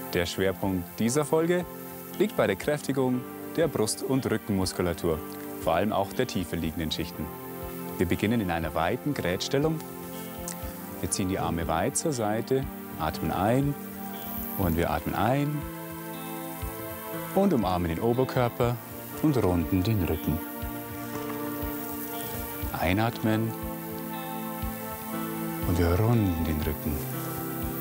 Der Schwerpunkt dieser Folge liegt bei der Kräftigung der Brust- und Rückenmuskulatur, vor allem auch der tiefer liegenden Schichten. Wir beginnen in einer weiten Grätstellung. Wir ziehen die Arme weit zur Seite, atmen ein und wir atmen ein und umarmen den Oberkörper und runden den Rücken. Einatmen und wir runden den Rücken.